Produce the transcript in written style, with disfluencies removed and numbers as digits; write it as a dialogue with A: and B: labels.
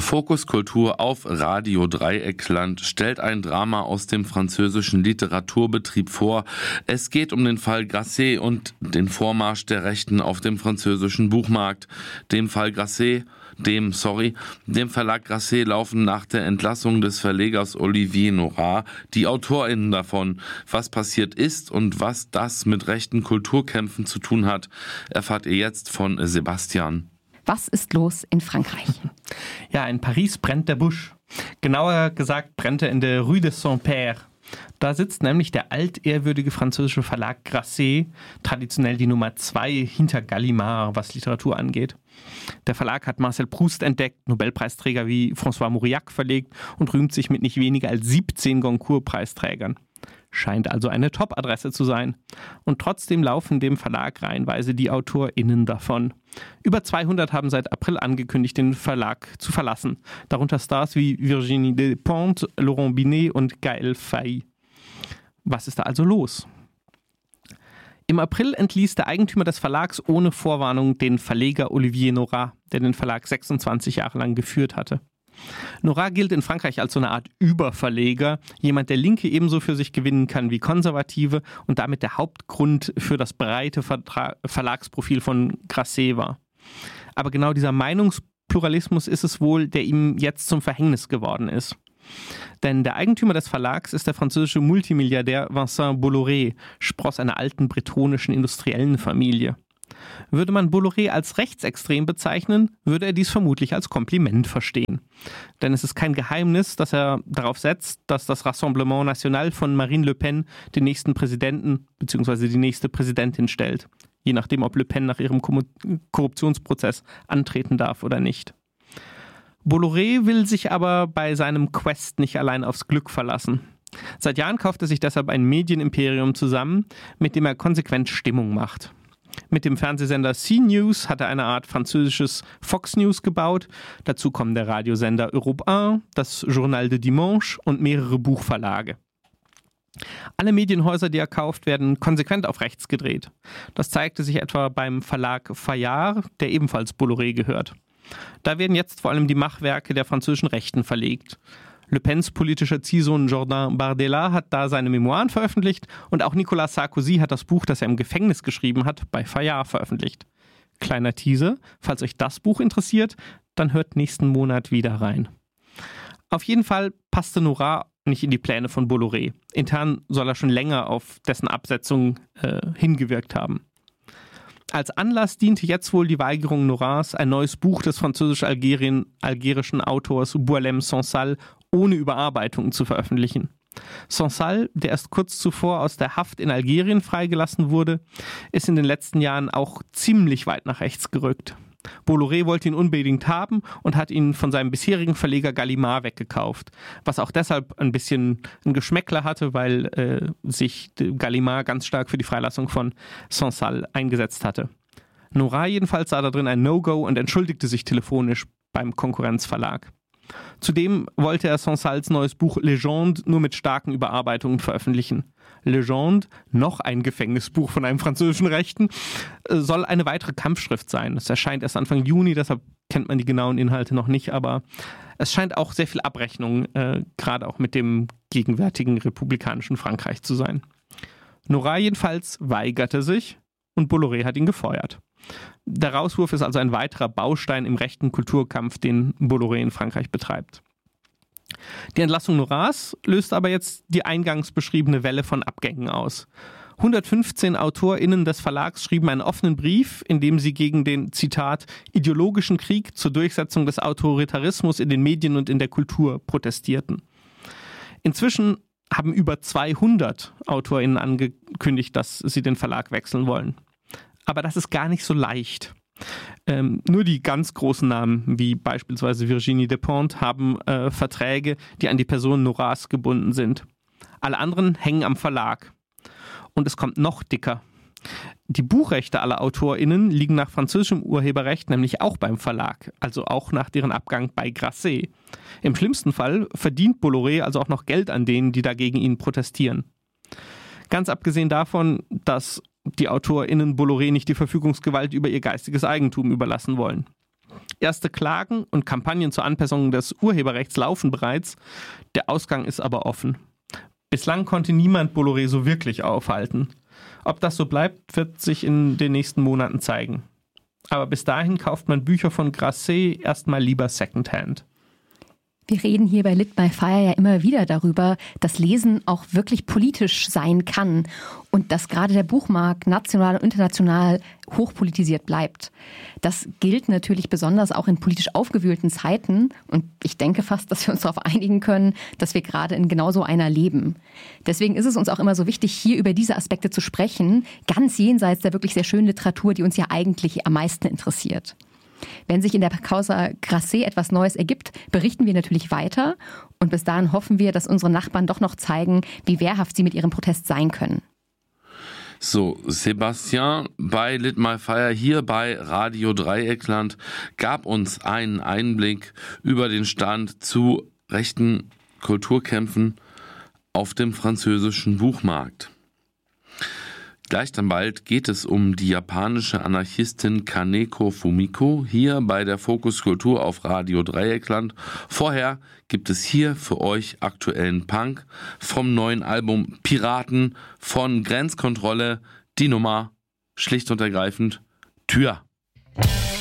A: Fokus Kultur auf Radio Dreieckland stellt ein Drama aus dem französischen Literaturbetrieb vor. Es geht um den Fall Grasset und den Vormarsch der Rechten auf dem französischen Buchmarkt. Dem Verlag Grasset laufen nach der Entlassung des Verlegers Olivier Nora die AutorInnen davon. Was passiert ist und was das mit rechten Kulturkämpfen zu tun hat, erfahrt ihr jetzt von Sebastian.
B: Was ist los in Frankreich?
C: Ja, in Paris brennt der Busch. Genauer gesagt brennt er in der Rue de Saint-Père. Da sitzt nämlich der altehrwürdige französische Verlag Grasset, traditionell die Nummer 2 hinter Gallimard, was Literatur angeht. Der Verlag hat Marcel Proust entdeckt, Nobelpreisträger wie François Mauriac verlegt und rühmt sich mit nicht weniger als 17 Goncourt-Preisträgern. Scheint also eine Top-Adresse zu sein. Und trotzdem laufen dem Verlag reihenweise die AutorInnen davon. Über 200 haben seit April angekündigt, den Verlag zu verlassen. Darunter Stars wie Virginie Despentes, Laurent Binet und Gaël Faye. Was ist da also los? Im April entließ der Eigentümer des Verlags ohne Vorwarnung den Verleger Olivier Nora, der den Verlag 26 Jahre lang geführt hatte. Nora gilt in Frankreich als so eine Art Überverleger, jemand, der Linke ebenso für sich gewinnen kann wie Konservative und damit der Hauptgrund für das breite Verlagsprofil von Grasset war. Aber genau dieser Meinungspluralismus ist es wohl, der ihm jetzt zum Verhängnis geworden ist. Denn der Eigentümer des Verlags ist der französische Multimilliardär Vincent Bolloré, Spross einer alten bretonischen industriellen Familie. Würde man Bolloré als rechtsextrem bezeichnen, würde er dies vermutlich als Kompliment verstehen. Denn es ist kein Geheimnis, dass er darauf setzt, dass das Rassemblement National von Marine Le Pen den nächsten Präsidenten bzw. die nächste Präsidentin stellt. Je nachdem, ob Le Pen nach ihrem Korruptionsprozess antreten darf oder nicht. Bolloré will sich aber bei seinem Quest nicht allein aufs Glück verlassen. Seit Jahren kauft er sich deshalb ein Medienimperium zusammen, mit dem er konsequent Stimmung macht. Mit dem Fernsehsender CNews hat er eine Art französisches Fox News gebaut. Dazu kommen der Radiosender Europe 1, das Journal de Dimanche und mehrere Buchverlage. Alle Medienhäuser, die er kauft, werden konsequent auf rechts gedreht. Das zeigte sich etwa beim Verlag Fayard, der ebenfalls Bolloré gehört. Da werden jetzt vor allem die Machwerke der französischen Rechten verlegt. Le Pens politischer Ziehsohn Jordan Bardella hat da seine Memoiren veröffentlicht und auch Nicolas Sarkozy hat das Buch, das er im Gefängnis geschrieben hat, bei Fayard veröffentlicht. Kleiner Teaser, falls euch das Buch interessiert, dann hört nächsten Monat wieder rein. Auf jeden Fall passte Nora nicht in die Pläne von Bolloré. Intern soll er schon länger auf dessen Absetzung hingewirkt haben. Als Anlass diente jetzt wohl die Weigerung Noras, ein neues Buch des französisch-algerischen Autors Boualem Sansal ohne Überarbeitung zu veröffentlichen. Sansal, der erst kurz zuvor aus der Haft in Algerien freigelassen wurde, ist in den letzten Jahren auch ziemlich weit nach rechts gerückt. Bolloré wollte ihn unbedingt haben und hat ihn von seinem bisherigen Verleger Gallimard weggekauft, was auch deshalb ein bisschen ein Geschmäckler hatte, weil sich Gallimard ganz stark für die Freilassung von Sansal eingesetzt hatte. Nora jedenfalls sah da drin ein No-Go und entschuldigte sich telefonisch beim Konkurrenzverlag. Zudem wollte er Sansals neues Buch Légende nur mit starken Überarbeitungen veröffentlichen. Légende, noch ein Gefängnisbuch von einem französischen Rechten, soll eine weitere Kampfschrift sein. Es erscheint erst Anfang Juni, deshalb kennt man die genauen Inhalte noch nicht, aber es scheint auch sehr viel Abrechnung, gerade auch mit dem gegenwärtigen republikanischen Frankreich zu sein. Nora jedenfalls weigerte sich und Bolloré hat ihn gefeuert. Der Rauswurf ist also ein weiterer Baustein im rechten Kulturkampf, den Bolloré in Frankreich betreibt. Die Entlassung Noras löst aber jetzt die eingangs beschriebene Welle von Abgängen aus. 115 AutorInnen des Verlags schrieben einen offenen Brief, in dem sie gegen den, Zitat, ideologischen Krieg zur Durchsetzung des Autoritarismus in den Medien und in der Kultur protestierten. Inzwischen haben über 200 AutorInnen angekündigt, dass sie den Verlag wechseln wollen. Aber das ist gar nicht so leicht. Nur die ganz großen Namen, wie beispielsweise Virginie Despentes, haben Verträge, die an die Person Noras gebunden sind. Alle anderen hängen am Verlag. Und es kommt noch dicker. Die Buchrechte aller AutorInnen liegen nach französischem Urheberrecht nämlich auch beim Verlag, also auch nach deren Abgang bei Grasset. Im schlimmsten Fall verdient Bolloré also auch noch Geld an denen, die dagegen ihn protestieren. Ganz abgesehen davon, dass die AutorInnen Bolloré nicht die Verfügungsgewalt über ihr geistiges Eigentum überlassen wollen. Erste Klagen und Kampagnen zur Anpassung des Urheberrechts laufen bereits. Der Ausgang ist aber offen. Bislang konnte niemand Bolloré so wirklich aufhalten. Ob das so bleibt, wird sich in den nächsten Monaten zeigen. Aber bis dahin kauft man Bücher von Grasset erstmal lieber Secondhand.
B: Wir reden hier bei Lit by Fire ja immer wieder darüber, dass Lesen auch wirklich politisch sein kann und dass gerade der Buchmarkt national und international hochpolitisiert bleibt. Das gilt natürlich besonders auch in politisch aufgewühlten Zeiten und ich denke fast, dass wir uns darauf einigen können, dass wir gerade in genau so einer leben. Deswegen ist es uns auch immer so wichtig, hier über diese Aspekte zu sprechen, ganz jenseits der wirklich sehr schönen Literatur, die uns ja eigentlich am meisten interessiert. Wenn sich in der Causa Grasset etwas Neues ergibt, berichten wir natürlich weiter. Und bis dahin hoffen wir, dass unsere Nachbarn doch noch zeigen, wie wehrhaft sie mit ihrem Protest sein können.
A: So, Sebastian bei Lit My Fire hier bei Radio Dreieckland gab uns einen Einblick über den Stand zu rechten Kulturkämpfen auf dem französischen Buchmarkt. Gleich dann bald geht es um die japanische Anarchistin Kaneko Fumiko hier bei der Fokus Kultur auf Radio Dreieckland. Vorher gibt es hier für euch aktuellen Punk vom neuen Album Piraten von Grenzkontrolle, die Nummer schlicht und ergreifend Tür.